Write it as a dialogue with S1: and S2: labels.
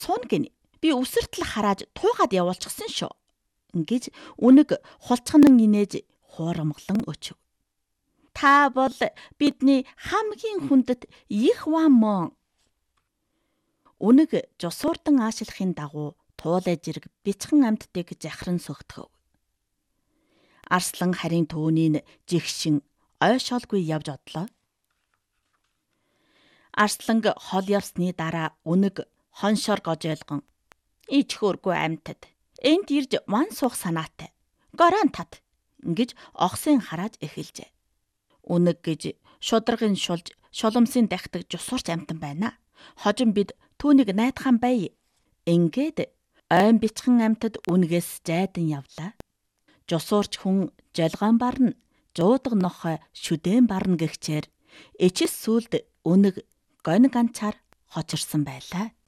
S1: Цуун гинэ. Би үсэртэл харааж туугаад явуулчихсан шүү. Ингэж үнэг хулцганан инээж хуурамглан өчөв. Та бол бидний хамгийн хүндэт их ван мөн. Үнэг жусуурдан аашлахын дагуу туулай жирэг бяцхан амьтдыг захиран сөгтгөв. Арслан харин түүнийг жигшин ойшоолгүй явж одлоо. Арсланг хол явсны дараа үнэг хоншоор гожойлгон ичхүүргүй амьтад энд ирж ван суух санаатай. Горон тат гэж огсын харааж эхэлжээ. Үнэг гэж шударгын шулж шоломсын дахдаг жусуурч амтан байна. Хожим бид түүнийг найдахан бай. Ингээд ойн бичхэн амтад үнэгээс жайдан явлаа. Жусуурч хүн жолгоон барна, жуудаг нохой шүдэн барна гэгчээр ичис сүлд үнэг гонь ганцаар хочирсан байлаа.